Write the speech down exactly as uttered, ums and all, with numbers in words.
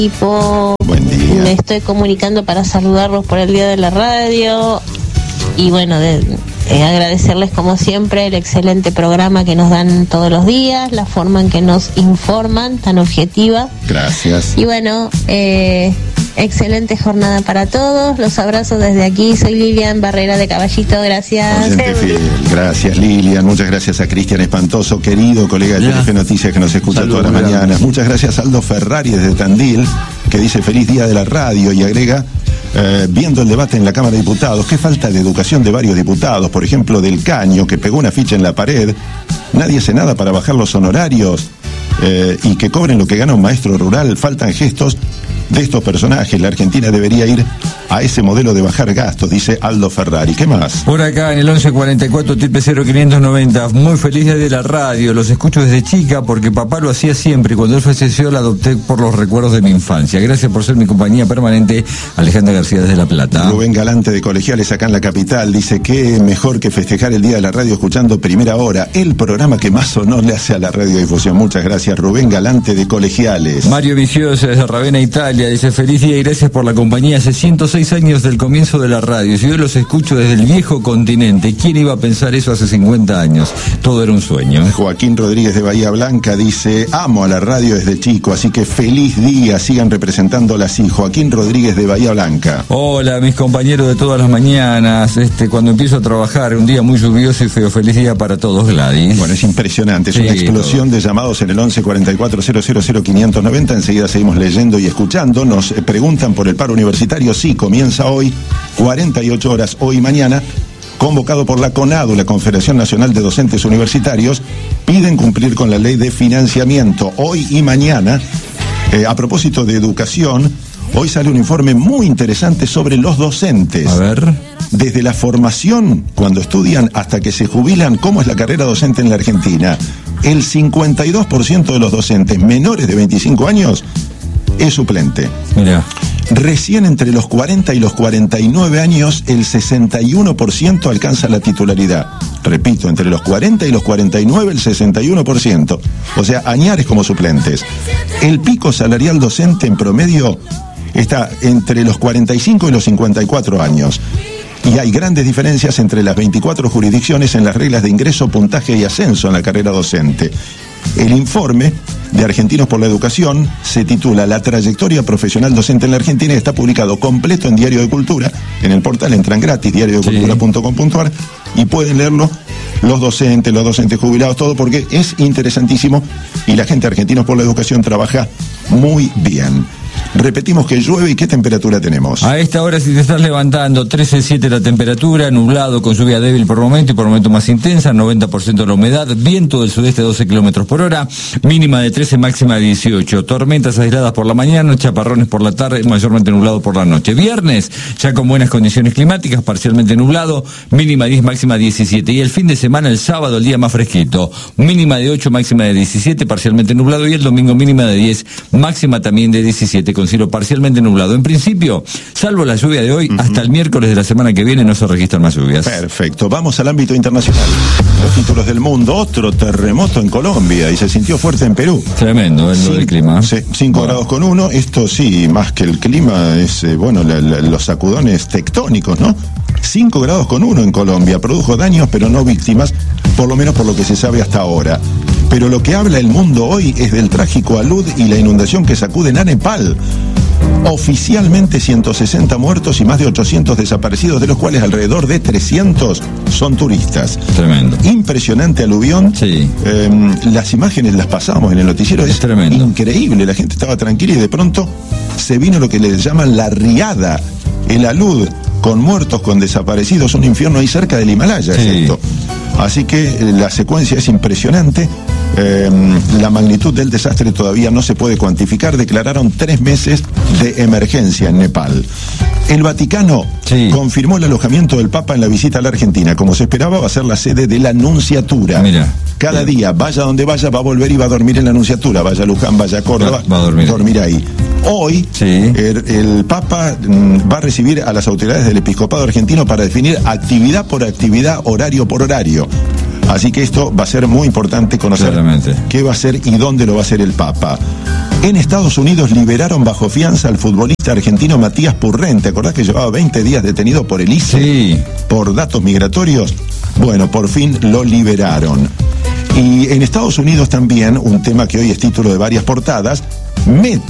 equipo. Buen día. Me estoy comunicando para saludarlos por el Día de la Radio y bueno, de, eh, agradecerles como siempre el excelente programa que nos dan todos los días, la forma en que nos informan, tan objetiva. Gracias. Y bueno, eh, excelente jornada para todos. Los abrazo desde aquí. Soy Lilian Barrera de Caballito. Gracias. Oyente fiel. Gracias, Lilian. Muchas gracias a Cristian Espantoso, querido colega de Telefe Noticias que nos escucha Saludos, todas las mañanas. Grandes. Muchas gracias a Aldo Ferrari desde Tandil, que dice feliz día de la radio y agrega, eh, viendo el debate en la Cámara de Diputados, qué falta de educación de varios diputados, por ejemplo, del Caño, que pegó una ficha en la pared. Nadie hace nada para bajar los honorarios eh, y que cobren lo que gana un maestro rural. Faltan gestos de estos personajes. La Argentina debería ir a ese modelo de bajar gastos, dice Aldo Ferrari. ¿Qué más? Por acá en el once cuarenta y cuatro triple cero quinientos noventa. Muy feliz día de la radio. Los escucho desde chica porque papá lo hacía siempre y cuando él falleció la adopté por los recuerdos de mi infancia. Gracias por ser mi compañía permanente. Alejandra García desde La Plata. Rubén Galante de Colegiales acá en la capital dice que mejor que festejar el día de la radio escuchando Primera Hora, el programa que más honor le hace a la radiodifusión. Muchas gracias, Rubén Galante de Colegiales. Mario Vicioso desde Ravenna, Italia, dice feliz día y gracias por la compañía. Hace ciento seis años del comienzo de la radio. Si yo los escucho desde el viejo continente, ¿quién iba a pensar eso hace cincuenta años? Todo era un sueño. Joaquín Rodríguez de Bahía Blanca dice, amo a la radio desde chico, así que feliz día, sigan representándola así. Joaquín Rodríguez de Bahía Blanca. Hola, mis compañeros de todas las mañanas. Este, cuando empiezo a trabajar, un día muy lluvioso y feo. Feliz día para todos, Gladys. Bueno, es impresionante, es sí, una explosión todo. De llamados en el once cuarenta y cuatro cero cero cero quinientos noventa. Enseguida seguimos leyendo y escuchando. Nos preguntan por el paro universitario. Sí, comienza hoy, cuarenta y ocho horas, hoy y mañana. Convocado por la CONADU, la Confederación Nacional de Docentes Universitarios, piden cumplir con la ley de financiamiento hoy y mañana. Eh, a propósito de educación, hoy sale un informe muy interesante sobre los docentes. A ver. Desde la formación, cuando estudian, hasta que se jubilan, ¿cómo es la carrera docente en la Argentina? El cincuenta y dos por ciento de los docentes menores de veinticinco años es suplente. Mira. Recién entre los cuarenta y los cuarenta y nueve años, el sesenta y uno por ciento alcanza la titularidad. Repito, entre los cuarenta y los cuarenta y nueve, el sesenta y uno por ciento. O sea, añares como suplentes. El pico salarial docente en promedio está entre los cuarenta y cinco y los cincuenta y cuatro años. Y hay grandes diferencias entre las veinticuatro jurisdicciones en las reglas de ingreso, puntaje y ascenso en la carrera docente. El informe de Argentinos por la Educación se titula La trayectoria profesional docente en la Argentina y está publicado completo en Diario de Cultura. En el portal entran gratis, diario de cultura punto com punto a r, y pueden leerlo los docentes, los docentes jubilados, todo, porque es interesantísimo y la gente de Argentinos por la Educación trabaja muy bien. Repetimos que llueve y ¿qué temperatura tenemos? A esta hora, si te estás levantando, trece siete la temperatura, nublado con lluvia débil por momento y por momento más intensa, noventa por ciento de la humedad, viento del sudeste doce kilómetros por hora, mínima de trece, máxima de dieciocho, tormentas aisladas por la mañana, chaparrones por la tarde, mayormente nublado por la noche. Viernes, ya con buenas condiciones climáticas, parcialmente nublado, mínima diez, máxima diecisiete. Y el fin de semana, el sábado, el día más fresquito, mínima de ocho, máxima de diecisiete, parcialmente nublado, y el domingo mínima de diez, máxima también de diecisiete, con cielo parcialmente nublado. En principio, salvo la lluvia de hoy, uh-huh. hasta el miércoles de la semana que viene no se registran más lluvias. Perfecto. Vamos al ámbito internacional. Los títulos del mundo. Otro terremoto en Colombia y se sintió fuerte en Perú. Tremendo, es lo del clima. Sí, cinco bueno. grados con uno. Esto sí, más que el clima, es, eh, bueno, la, la, los sacudones tectónicos, ¿no? cinco grados con uno en Colombia. Produjo daños, pero no víctimas, por lo menos por lo que se sabe hasta ahora. Pero lo que habla el mundo hoy es del trágico alud y la inundación que sacuden a Nepal. Oficialmente ciento sesenta muertos y más de ochocientos desaparecidos, de los cuales alrededor de trescientos son turistas. Tremendo. Impresionante aluvión. Sí. Eh, las imágenes las pasamos en el noticiero. Es, es tremendo. Increíble. La gente estaba tranquila y de pronto se vino lo que les llaman la riada, el alud, con muertos, con desaparecidos, un infierno ahí cerca del Himalaya. Sí. Es esto. Así que eh, la secuencia es impresionante. Eh, la magnitud del desastre todavía no se puede cuantificar. Declararon tres meses de emergencia en Nepal. El Vaticano sí. confirmó el alojamiento del Papa en la visita a la Argentina. Como se esperaba, va a ser la sede de la Nunciatura. Mira, Cada bien. día, vaya donde vaya, va a volver y va a dormir en la Nunciatura. Vaya a Luján, vaya a Córdoba, va, va a dormir, dormir ahí. Hoy, sí. el, el Papa mm, va a recibir a las autoridades del Episcopado argentino para definir actividad por actividad, horario por horario. Así que esto va a ser muy importante conocer Claramente. qué va a hacer y dónde lo va a hacer el Papa. En Estados Unidos liberaron bajo fianza al futbolista argentino Matías Purrén. ¿Te acordás que llevaba veinte días detenido por el I C E? Sí. Por datos migratorios. Bueno, por fin lo liberaron. Y en Estados Unidos también, un tema que hoy es título de varias portadas, Meta